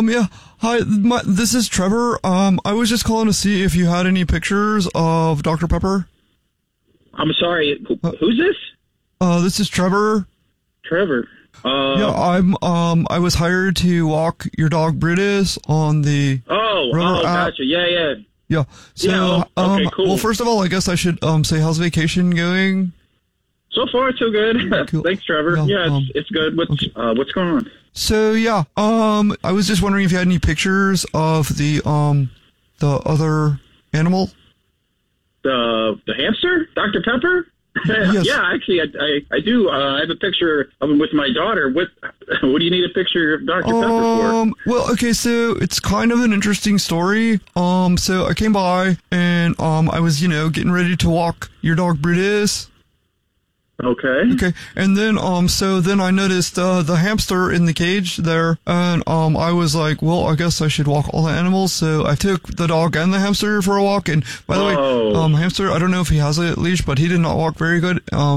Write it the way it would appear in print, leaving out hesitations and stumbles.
Yeah. Hi, this is Trevor. I was just calling to see if you had any pictures of Dr. Pepper. I'm sorry. Who's this? This is Trevor. Trevor. Yeah, I was hired to walk your dog Brutus on the river app. Gotcha. Yeah. Yeah. So, okay, cool. Well, first of all, I guess I should say, how's vacation going? So far, so good. Cool. Thanks, Trevor. Yeah, it's good. What's going on? So yeah, I was just wondering if you had any pictures of the other animal. The hamster, Dr. Pepper. Yes. Yeah, actually, I do. I have a picture of him with my daughter. What do you need a picture of Dr. Pepper for? Well, okay, so it's kind of an interesting story. So I came by and I was, getting ready to walk your dog Brutus. Okay. And then, so then I noticed, the hamster in the cage there, and, I was like, well, I guess I should walk all the animals, so I took the dog and the hamster for a walk, and by the way, hamster, I don't know if he has a leash, but he did not walk very good,